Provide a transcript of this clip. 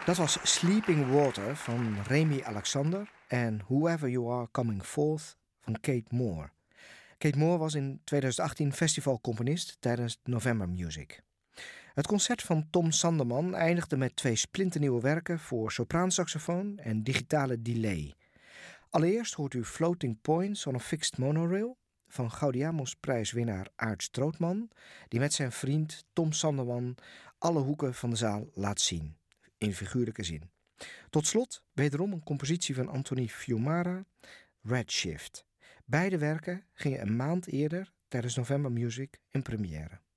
Dat was Sleeping Water van Remy Alexander en Whoever You Are Coming Forth van Kate Moore. Kate Moore was in 2018 festivalcomponist tijdens November Music. Het concert van Tom Sanderman eindigde met 2 splinternieuwe werken voor sopraansaxofoon en digitale delay. Allereerst hoort u Floating Points on a Fixed Monorail van Gaudiamosprijswinnaar Aart Strootman, die met zijn vriend Tom Sanderman alle hoeken van de zaal laat zien, in figuurlijke zin. Tot slot wederom een compositie van Anthony Fiumara, Redshift. Beide werken gingen een maand eerder tijdens November Music in première.